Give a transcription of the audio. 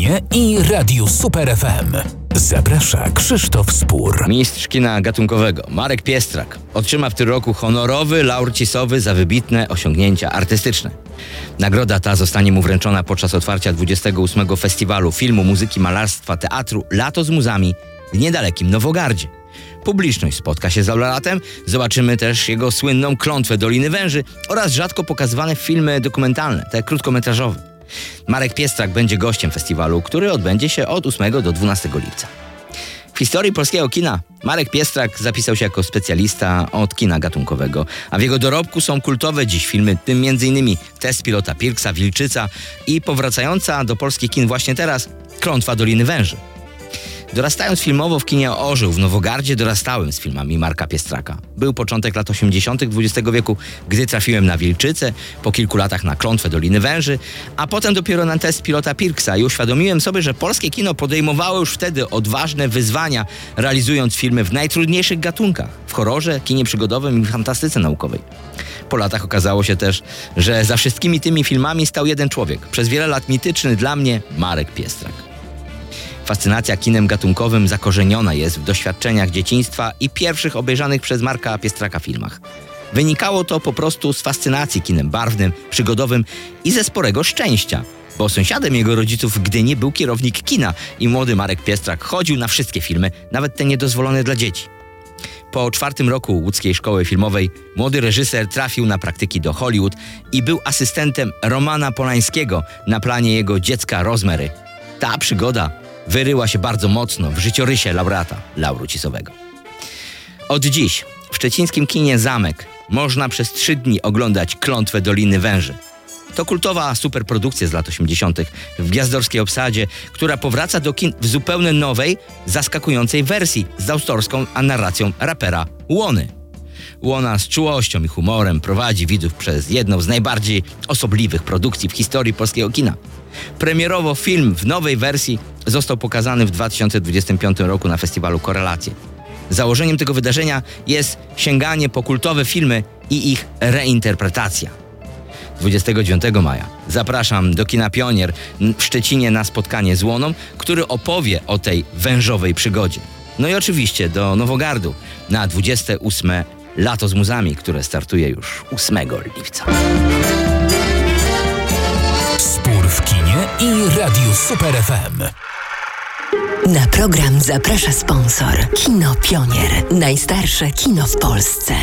kinie i Radiu Super FM. Zaprasza Krzysztof Spór. Mistrz kina gatunkowego Marek Piestrak otrzyma w tym roku honorowy laur cisowy za wybitne osiągnięcia artystyczne. Nagroda ta zostanie mu wręczona podczas otwarcia 28. Festiwalu Filmu, Muzyki, Malarstwa, Teatru Lato z Muzami w niedalekim Nowogardzie. Publiczność spotka się z laureatem, zobaczymy też jego słynną Klątwę Doliny Węży oraz rzadko pokazywane filmy dokumentalne, te krótkometrażowe. Marek Piestrak będzie gościem festiwalu, który odbędzie się od 8 do 12 lipca. W historii polskiego kina Marek Piestrak zapisał się jako specjalista od kina gatunkowego, a w jego dorobku są kultowe dziś filmy, tym m.in. Test pilota Pirksa, Wilczyca i powracająca do polskich kin właśnie teraz Klątwa Doliny Węży. Dorastając filmowo w kinie Orzeł w Nowogardzie, dorastałem z filmami Marka Piestraka. Był początek lat 80. XX wieku, gdy trafiłem na Wilczycę, po kilku latach na Klątwę Doliny Węży, a potem dopiero na Test pilota Pirksa i uświadomiłem sobie, że polskie kino podejmowało już wtedy odważne wyzwania, realizując filmy w najtrudniejszych gatunkach, w horrorze, kinie przygodowym i fantastyce naukowej. Po latach okazało się też, że za wszystkimi tymi filmami stał jeden człowiek, przez wiele lat mityczny dla mnie Marek Piestrak. Fascynacja kinem gatunkowym zakorzeniona jest w doświadczeniach dzieciństwa i pierwszych obejrzanych przez Marka Piestraka filmach. Wynikało to po prostu z fascynacji kinem barwnym, przygodowym i ze sporego szczęścia, bo sąsiadem jego rodziców w Gdyni był kierownik kina i młody Marek Piestrak chodził na wszystkie filmy, nawet te niedozwolone dla dzieci. Po 4 roku łódzkiej szkoły filmowej młody reżyser trafił na praktyki do Hollywood i był asystentem Romana Polańskiego na planie jego dziecka Rosemary. Ta przygoda wyryła się bardzo mocno w życiorysie laureata lauru cisowego. Od dziś w szczecińskim kinie Zamek można przez 3 dni oglądać Klątwę Doliny Węży. To kultowa superprodukcja z lat 80. w gwiazdorskiej obsadzie, która powraca do kin w zupełnie nowej, zaskakującej wersji z autorską narracją rapera Łony. Łona z czułością i humorem prowadzi widzów przez jedną z najbardziej osobliwych produkcji w historii polskiego kina. Premierowo film w nowej wersji został pokazany w 2025 roku na festiwalu Korelacje. Założeniem tego wydarzenia jest sięganie po kultowe filmy i ich reinterpretacja. 29 maja zapraszam do kina Pionier w Szczecinie na spotkanie z Łoną, który opowie o tej wężowej przygodzie. No i oczywiście do Nowogardu na 28. Lato z Muzami, które startuje już 8 lipca. Spór w kinie i Radiu Super FM. Na program zaprasza sponsor Kino Pionier. Najstarsze kino w Polsce.